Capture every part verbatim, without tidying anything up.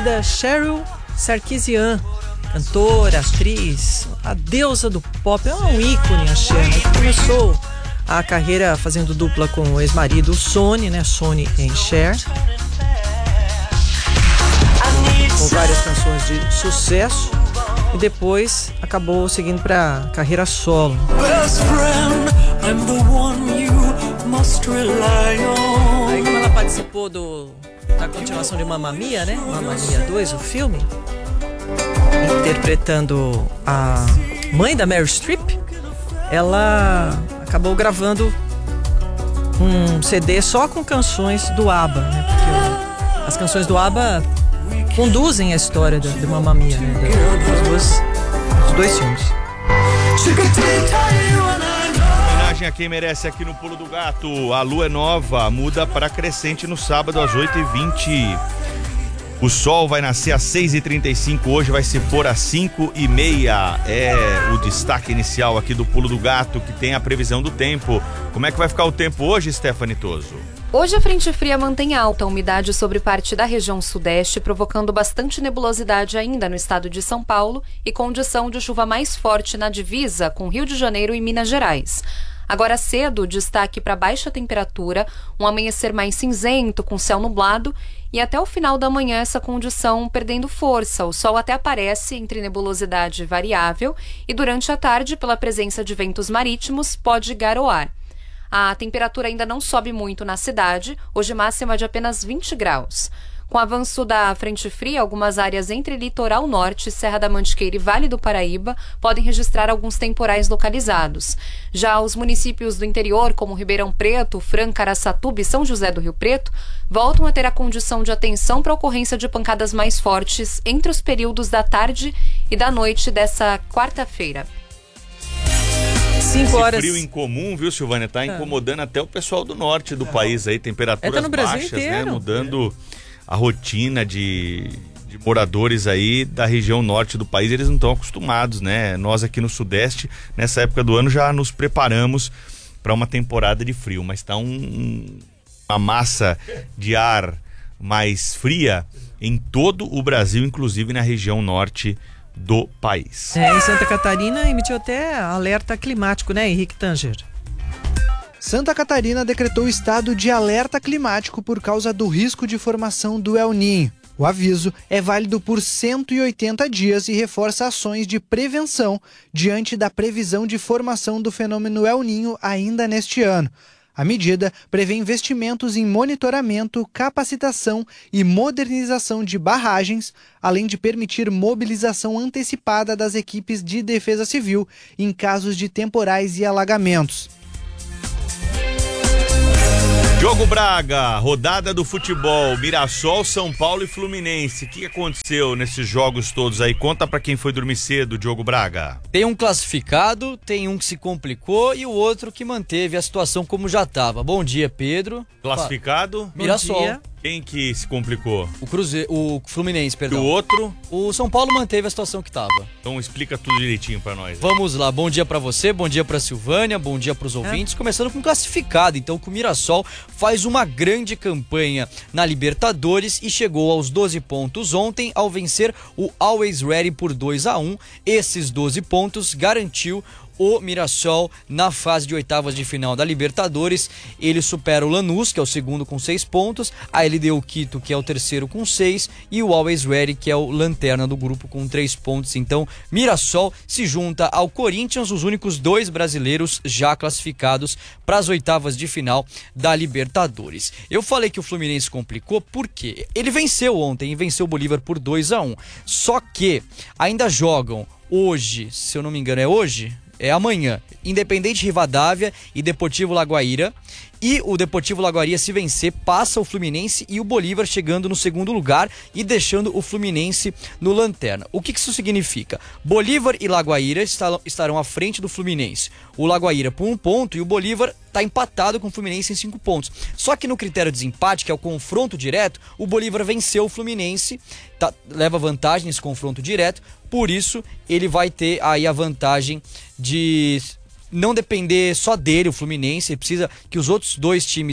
falecida Cheryl Sarkisian, cantora, atriz, a deusa do pop, é um ícone, a Cher, né? Que começou a carreira fazendo dupla com o ex-marido Sonny, né? Sonny e Cher, com várias canções de sucesso, e depois acabou seguindo para carreira solo. Aí, como ela participou do, da continuação de Mamma Mia, né? Mamma Mia dois, o filme, interpretando a mãe da Meryl Streep, ela acabou gravando um C D só com canções do ABBA, né? Porque as canções do ABBA conduzem a história de, de Mamma Mia, né? dos, dois, dos dois filmes. Homenagem a quem merece aqui no Pulo do Gato. A lua é nova, muda para crescente no sábado às oito e vinte. O sol vai nascer às seis e trinta e cinco, hoje vai se pôr às cinco e meia. É o destaque inicial aqui do Pulo do Gato, que tem a previsão do tempo. Como é que vai ficar o tempo hoje, Stephanie Toso? Hoje a frente fria mantém alta a umidade sobre parte da região sudeste, provocando bastante nebulosidade ainda no estado de São Paulo e condição de chuva mais forte na divisa com Rio de Janeiro e Minas Gerais. Agora cedo, destaque para baixa temperatura, um amanhecer mais cinzento com céu nublado e até o final da manhã essa condição perdendo força. O sol até aparece entre nebulosidade variável e durante a tarde, pela presença de ventos marítimos, pode garoar. A temperatura ainda não sobe muito na cidade, hoje máxima de apenas vinte graus. Com o avanço da frente fria, algumas áreas entre Litoral Norte, Serra da Mantiqueira e Vale do Paraíba podem registrar alguns temporais localizados. Já os municípios do interior, como Ribeirão Preto, Franca, Araçatuba e São José do Rio Preto, voltam a ter a condição de atenção para a ocorrência de pancadas mais fortes entre os períodos da tarde e da noite dessa quarta-feira. cinco horas. Esse frio incomum, viu, Silvânia? Tá incomodando ah. até o pessoal do norte do país aí, temperaturas é, tá no Brasil baixas, inteiro. né? Mudando a rotina de, de moradores aí da região norte do país, eles não estão acostumados, né? Nós aqui no sudeste, nessa época do ano, já nos preparamos para uma temporada de frio, mas tá um, uma massa de ar mais fria em todo o Brasil, inclusive na região norte do país. É, em Santa Catarina emitiu até alerta climático, né, Henrique Tanger? Santa Catarina decretou estado de alerta climático por causa do risco de formação do El Niño. O aviso é válido por cento e oitenta dias e reforça ações de prevenção diante da previsão de formação do fenômeno El Niño ainda neste ano. A medida prevê investimentos em monitoramento, capacitação e modernização de barragens, além de permitir mobilização antecipada das equipes de defesa civil em casos de temporais e alagamentos. Diogo Braga, rodada do futebol, Mirassol, São Paulo e Fluminense. O que aconteceu nesses jogos todos aí? Conta pra quem foi dormir cedo, Diogo Braga. Tem um classificado, tem um que se complicou e o outro que manteve a situação como já estava. Bom dia, Pedro. Classificado? Mirassol. Quem que se complicou? O Cruzeiro, o Fluminense, perdão. E o outro? O São Paulo manteve a situação que estava. Então explica tudo direitinho pra nós. Vamos lá, bom dia pra você, bom dia pra Silvânia, bom dia pros ouvintes. É. Começando com o classificado, então, que o Mirassol faz uma grande campanha na Libertadores e chegou aos doze pontos ontem ao vencer o Always Ready por dois a um. Esses doze pontos garantiu o Mirassol na fase de oitavas de final da Libertadores. Ele supera o Lanús, que é o segundo com seis pontos, a L D U Quito, que é o terceiro com seis, e o Always Ready, que é o lanterna do grupo com três pontos. Então, Mirassol se junta ao Corinthians, os únicos dois brasileiros já classificados para as oitavas de final da Libertadores. Eu falei que o Fluminense complicou porque ele venceu ontem e venceu o Bolívar por dois a um. Só que ainda jogam hoje, se eu não me engano é hoje, é amanhã, Independente Rivadavia e Deportivo Lagoaíra. E o Deportivo Lagoaíra, se vencer, passa o Fluminense e o Bolívar chegando no segundo lugar e deixando o Fluminense no lanterna. O que isso significa? Bolívar e Lagoaíra estarão à frente do Fluminense. O Lagoaíra por um ponto e o Bolívar está empatado com o Fluminense em cinco pontos. Só que no critério de desempate, que é o confronto direto, o Bolívar venceu o Fluminense, tá, leva vantagem nesse confronto direto, por isso ele vai ter aí a vantagem de não depender só dele, o Fluminense. Ele precisa que os outros dois times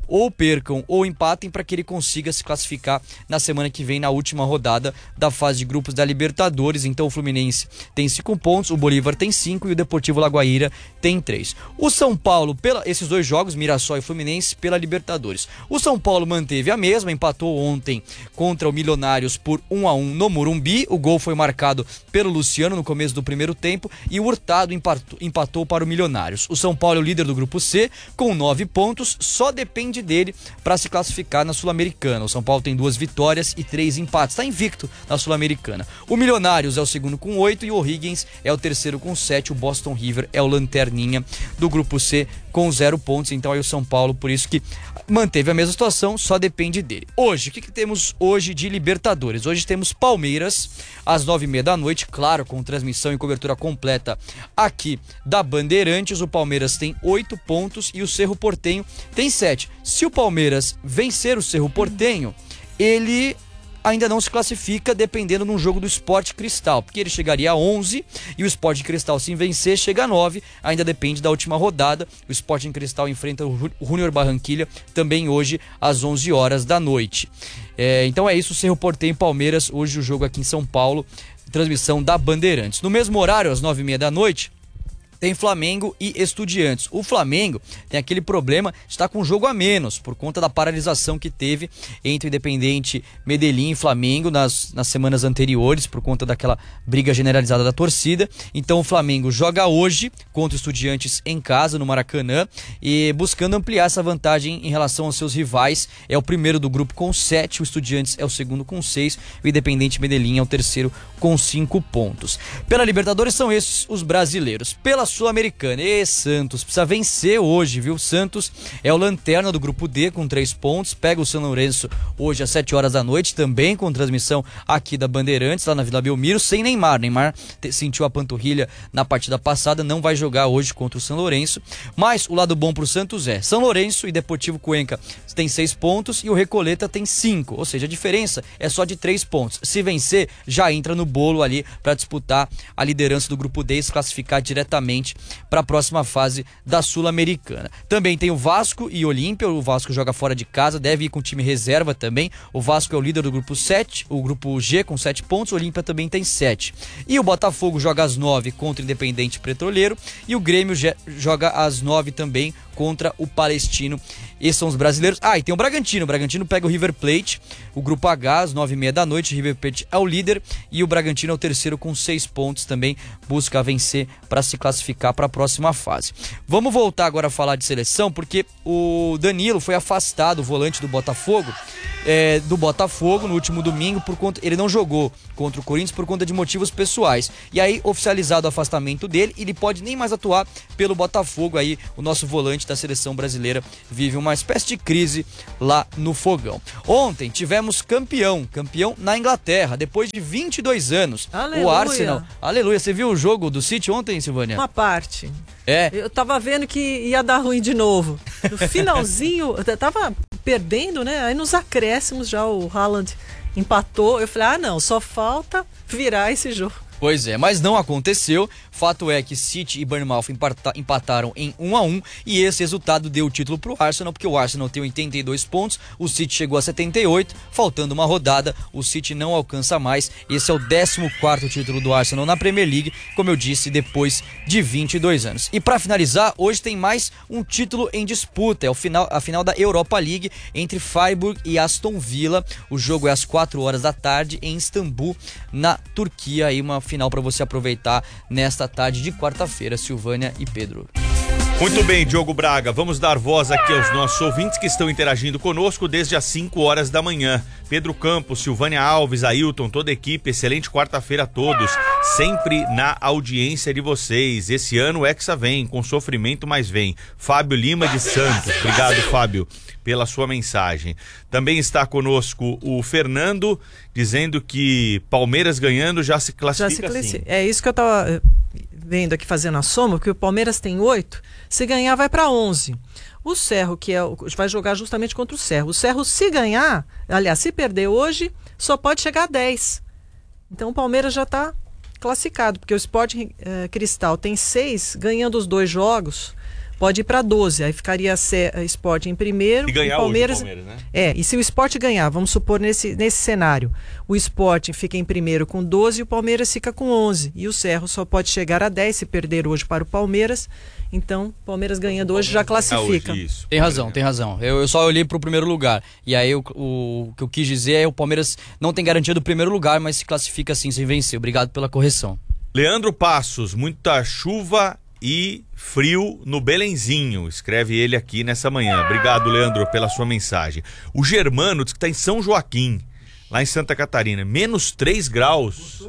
ou percam ou empatem para que ele consiga se classificar na semana que vem, na última rodada da fase de grupos da Libertadores. Então o Fluminense tem cinco pontos, o Bolívar tem cinco e o Deportivo Lagoaíra tem três. O São Paulo, pela, esses dois jogos, Mirassol e Fluminense, pela Libertadores. O São Paulo manteve a mesma, empatou ontem contra o Milionários por um a um no Morumbi. O gol foi marcado pelo Luciano no começo do primeiro tempo e o Hurtado empatou, empatou para o Milionários. O São Paulo é o líder do grupo C com nove pontos, só depende dele para se classificar na Sul-Americana. O São Paulo tem duas vitórias e três empates, está invicto na Sul-Americana. O Milionários é o segundo com oito e o O'Higgins é o terceiro com sete. O Boston River é o lanterninha do grupo C com zero pontos. Então aí o São Paulo, por isso que manteve a mesma situação, só depende dele. Hoje, o que, que temos hoje de Libertadores? Hoje temos Palmeiras às nove e meia da noite, claro, com transmissão e cobertura completa aqui da Bandeirantes. O Palmeiras tem oito pontos e o Cerro Porteño tem sete. Se o Palmeiras vencer o Cerro Porteño, ele ainda não se classifica, dependendo de um jogo do Sport Cristal, porque ele chegaria a onze e o Sport Cristal, se vencer, chega a nove, ainda depende da última rodada. O Sport Cristal enfrenta o Junior Barranquilla também hoje às onze horas da noite. É, então é isso, Cerro Porteño e Palmeiras, hoje o jogo aqui em São Paulo, transmissão da Bandeirantes. No mesmo horário, às nove e meia da noite, tem Flamengo e Estudiantes. O Flamengo tem aquele problema de estar com um jogo a menos, por conta da paralisação que teve entre o Independiente Medellín e Flamengo nas, nas semanas anteriores, por conta daquela briga generalizada da torcida. Então o Flamengo joga hoje contra o Estudiantes em casa, no Maracanã, e buscando ampliar essa vantagem em relação aos seus rivais. É o primeiro do grupo com sete, o Estudiantes é o segundo com seis, o Independiente Medellín é o terceiro com cinco pontos. Pela Libertadores são esses os brasileiros. Pela Sul-Americana, e Santos precisa vencer hoje, viu? Santos é o lanterna do grupo D com três pontos, pega o São Lourenço hoje às sete horas da noite, também com transmissão aqui da Bandeirantes, lá na Vila Belmiro, sem Neymar. Neymar te, sentiu a panturrilha na partida passada, não vai jogar hoje contra o São Lourenço, mas o lado bom pro Santos é São Lourenço e Deportivo Cuenca tem seis pontos e o Recoleta tem cinco, ou seja, a diferença é só de três pontos. Se vencer, já entra no bolo ali para disputar a liderança do grupo D e se classificar diretamente para a próxima fase da Sul-Americana. Também tem o Vasco e Olímpia. O Vasco joga fora de casa, deve ir com time reserva também. O Vasco é o líder do grupo sete, o grupo G com sete pontos, o Olímpia também tem sete. E o Botafogo joga às nove contra o Independente Petroleiro e o Grêmio joga às nove também contra o Palestino. Esses são os brasileiros. Ah, e tem o Bragantino. O Bragantino pega o River Plate, o grupo H, às nove e meia da noite. O River Plate é o líder e o Bragantino é o terceiro com seis pontos também. Busca vencer para se classificar para a próxima fase. Vamos voltar agora a falar de seleção, porque o Danilo foi afastado, o volante do Botafogo, é, do Botafogo no último domingo, por conta, ele não jogou contra o Corinthians por conta de motivos pessoais. E aí, oficializado o afastamento dele, ele pode nem mais atuar pelo Botafogo. Aí, o nosso volante da seleção brasileira vive uma espécie de crise lá no Fogão. Ontem tivemos campeão, campeão na Inglaterra, depois de vinte e dois anos. Aleluia. O Arsenal. Aleluia. Você viu o jogo do City ontem, Silvânia? Uma parte. É. Eu tava vendo que ia dar ruim de novo. No finalzinho, eu tava perdendo, né? Aí nos acréscimos já o Haaland empatou. Eu falei, ah não, só falta virar esse jogo. Pois é, mas não aconteceu. Fato é que City e Bournemouth empataram em um a um e esse resultado deu o título pro Arsenal, porque o Arsenal tem oitenta e dois pontos, o City chegou a setenta e oito, faltando uma rodada, o City não alcança mais. Esse é o décimo quarto título do Arsenal na Premier League, como eu disse, depois de vinte e dois anos. E para finalizar, hoje tem mais um título em disputa, é o final, a final da Europa League entre Freiburg e Aston Villa. O jogo é às quatro horas da tarde em Istambul, na Turquia. Aí uma final para você aproveitar nesta tarde de quarta-feira, Silvânia e Pedro. Muito bem, Diogo Braga, vamos dar voz aqui aos nossos ouvintes que estão interagindo conosco desde as cinco horas da manhã. Pedro Campos, Silvânia Alves, Ailton, toda a equipe, excelente quarta-feira a todos, sempre na audiência de vocês. Esse ano o Hexa vem, com sofrimento mas vem. Fábio Lima de Santos, obrigado Fábio pela sua mensagem. Também está conosco o Fernando, dizendo que Palmeiras ganhando já se classifica. Já se classifica. Assim. É isso que eu tava vendo aqui fazendo a soma, porque o Palmeiras tem oito, se ganhar vai para onze. O Cerro, que é, vai jogar justamente contra o Cerro. O Cerro, se ganhar, aliás, se perder hoje, só pode chegar a dez. Então o Palmeiras já está classificado, porque o Sport eh, Cristal tem seis, ganhando os dois jogos, pode ir para doze. Aí ficaria a Sport em primeiro. E ganhar e Palmeiras, hoje o Palmeiras, né? É, e se o Sport ganhar, vamos supor nesse, nesse cenário, o Sport fica em primeiro com doze e o Palmeiras fica com onze. E o Cerro só pode chegar a dez se perder hoje para o Palmeiras. Então, o Palmeiras ganhando hoje já classifica. Hoje, isso. Tem razão, tem razão. Eu, eu só olhei pro primeiro lugar. E aí o, o, o que eu quis dizer é o Palmeiras não tem garantia do primeiro lugar, mas se classifica assim sem vencer. Obrigado pela correção. Leandro Passos, muita chuva e frio no Belenzinho, escreve ele aqui nessa manhã. Obrigado, Leandro, pela sua mensagem. O Germano diz que está em São Joaquim, lá em Santa Catarina, menos três graus.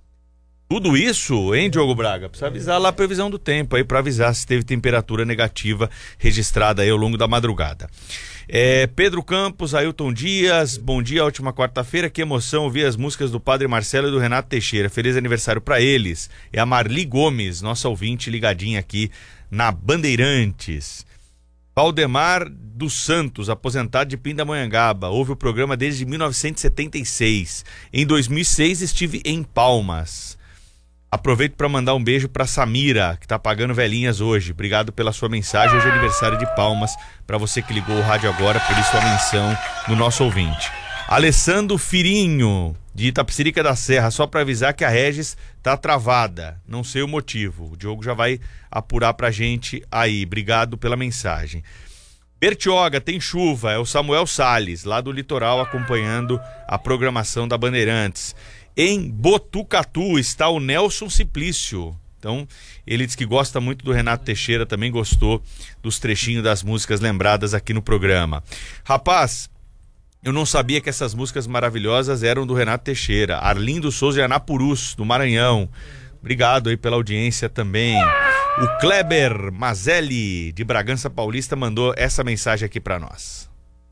Tudo isso, hein, Diogo Braga? Precisa avisar lá a previsão do tempo aí, para avisar se teve temperatura negativa registrada aí ao longo da madrugada. É, Pedro Campos, Ailton Dias, bom dia, última quarta-feira, que emoção ouvir as músicas do Padre Marcelo e do Renato Teixeira. Feliz aniversário para eles. É a Marli Gomes, nossa ouvinte ligadinha aqui na Bandeirantes. Valdemar dos Santos, aposentado de Pindamonhangaba, ouve o programa desde mil novecentos e setenta e seis. Em dois mil e seis estive em Palmas. Aproveito para mandar um beijo para Samira, que tá pagando velhinhas hoje. Obrigado pela sua mensagem. Hoje é aniversário de Palmas, para você que ligou o rádio agora, por isso a menção no nosso ouvinte. Alessandro Firinho, de Itapecerica da Serra, só para avisar que a Regis tá travada, não sei o motivo. O Diogo já vai apurar pra gente aí. Obrigado pela mensagem. Bertioga, tem chuva, é o Samuel Salles, lá do litoral, acompanhando a programação da Bandeirantes. Em Botucatu está o Nelson Simplício. Então, ele diz que gosta muito do Renato Teixeira, também gostou dos trechinhos das músicas lembradas aqui no programa. Rapaz, eu não sabia que essas músicas maravilhosas eram do Renato Teixeira. Arlindo Souza e Anapurus, do Maranhão. Obrigado aí pela audiência também. O Kleber Mazelli, de Bragança Paulista, mandou essa mensagem aqui para nós.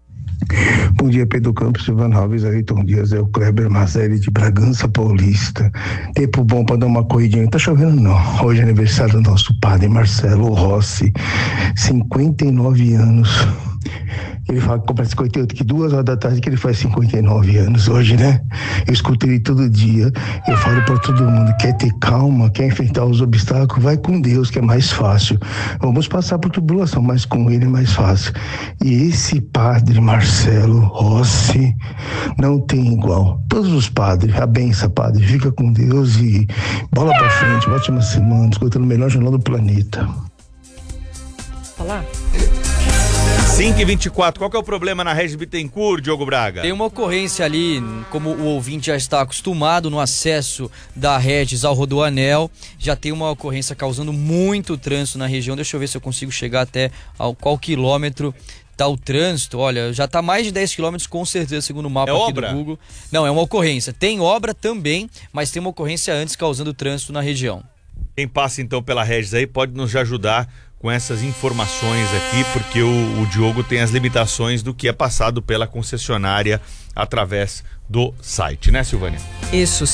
Bom dia, Pedro Campos, Silvano Alves, Ailton Dias, é o Kleber Mazelli de Bragança Paulista. Tempo bom para dar uma corridinha. Tá chovendo não. Hoje é aniversário do nosso padre Marcelo Rossi, cinquenta e nove anos. Ele fala que compra cinquenta e oito, que duas horas da tarde que ele faz cinquenta e nove anos hoje, né? Eu escuto ele todo dia. Eu falo para todo mundo, quer ter calma, quer enfrentar os obstáculos, vai com Deus, que é mais fácil. Vamos passar por tribulação, mas com ele é mais fácil. E esse padre Marcelo Rossi não tem igual. Todos os padres, a benção, padre, fica com Deus e bola pra frente, ótima semana, escutando o melhor jornal do planeta. Falar? cinco e vinte e quatro, qual que é o problema na Regis Bittencourt, Diogo Braga? Tem uma ocorrência ali, como o ouvinte já está acostumado, no acesso da Regis ao Rodoanel, já tem uma ocorrência causando muito trânsito na região. Deixa eu ver se eu consigo chegar até ao qual quilômetro tá o trânsito. Olha, já tá mais de dez quilômetros com certeza, segundo o mapa é aqui obra? do Google. Não, é uma ocorrência. Tem obra também, mas tem uma ocorrência antes causando trânsito na região. Quem passa então pela Regis aí pode nos ajudar com essas informações aqui, porque o, o Diogo tem as limitações do que é passado pela concessionária através do site, né, Silvânia? Isso.